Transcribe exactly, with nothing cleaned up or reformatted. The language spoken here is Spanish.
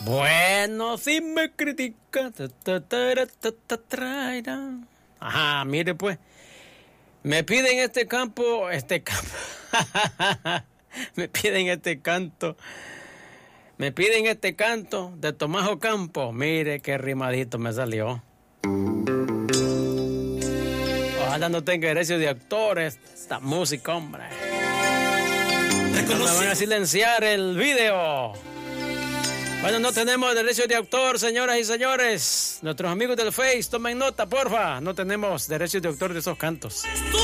Bueno, si me critica. Ajá, mire pues. Me piden este campo, este campo. Me piden este canto. Me piden este canto de Tomás Ocampo. Mire qué rimadito me salió. Ojalá no tenga derechos de actores esta música, hombre. No me van a silenciar el video. Bueno, no tenemos derechos de autor, señoras y señores. Nuestros amigos del Face, tomen nota, porfa. No tenemos derechos de autor de esos cantos.